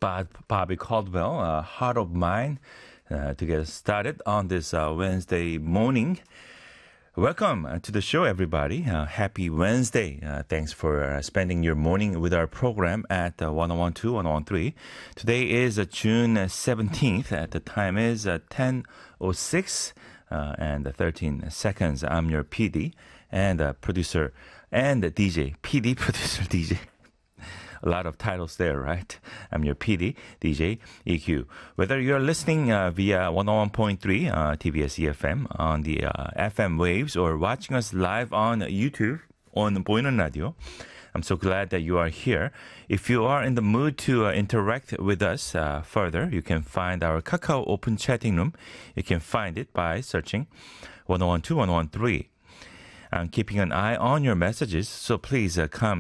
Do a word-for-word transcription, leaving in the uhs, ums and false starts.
by Bobby Caldwell, uh, Heart of Mine, uh, to get us started on this uh, Wednesday morning. Welcome uh, to the show, everybody. Uh, happy Wednesday. Uh, thanks for uh, spending your morning with our program at uh, one oh one two, one oh one three. Today is uh, June seventeenth. At the time is uh, ten oh six uh, and thirteen seconds. I'm your P D and uh, producer and D J. P D, producer, D J. A lot of titles there, right? I'm your P D, D J, E Q. Whether you're listening uh, via one oh one point three uh, T B S E F M on the uh, F M waves or watching us live on YouTube on 보이는 Radio, I'm so glad that you are here. If you are in the mood to uh, interact with us uh, further, you can find our Kakao open chatting room. You can find it by searching one oh one two, one oh one three. I'm keeping an eye on your messages, so please uh, come